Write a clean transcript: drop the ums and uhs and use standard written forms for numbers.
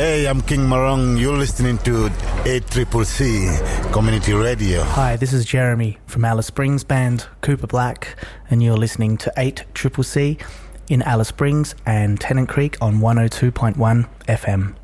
Hey, I'm King Marong. You're listening to 8CCC Community Radio. Hi, this is Jeremy from Alice Springs band Cooper Black, and you're listening to 8CCC in Alice Springs and Tennant Creek on 102.1 FM.